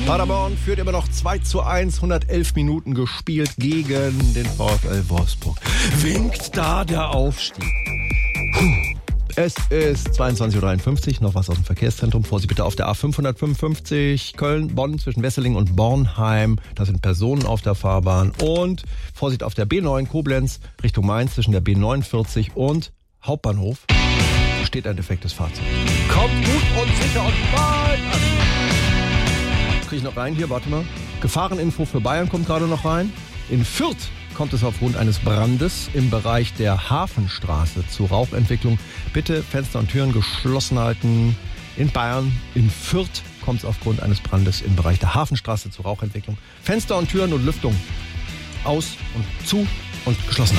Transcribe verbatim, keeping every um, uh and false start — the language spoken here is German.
Paderborn führt immer noch zwei zu eins, hundertelf Minuten gespielt gegen den VfL Wolfsburg. Winkt da der Aufstieg. Puh. Es ist zweiundzwanzig Uhr dreiundfünfzig, noch was aus dem Verkehrszentrum. Vorsicht bitte auf der A fünfhundertfünfundfünfzig Köln-Bonn zwischen Wesseling und Bornheim. Da sind Personen auf der Fahrbahn. Und Vorsicht auf der B neun Koblenz Richtung Mainz zwischen der B neunundvierzig und Hauptbahnhof. Steht ein defektes Fahrzeug. Kommt gut und sicher und bald an. Krieg ich noch rein hier, warte mal. Gefahreninfo für Bayern kommt gerade noch rein. In Fürth kommt es aufgrund eines Brandes im Bereich der Hafenstraße zu Rauchentwicklung. Bitte Fenster und Türen geschlossen halten. In Bayern, in Fürth, kommt es aufgrund eines Brandes im Bereich der Hafenstraße zu Rauchentwicklung. Fenster und Türen und Lüftung aus und zu und geschlossen.